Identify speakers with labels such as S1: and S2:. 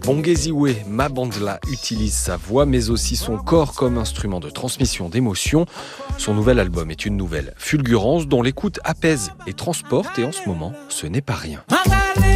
S1: Bongeziwe Mabandla utilise sa voix mais aussi son corps comme instrument de transmission d'émotions. Son nouvel album est une nouvelle fulgurance dont l'écoute apaise et transporte et en ce moment, ce n'est pas rien.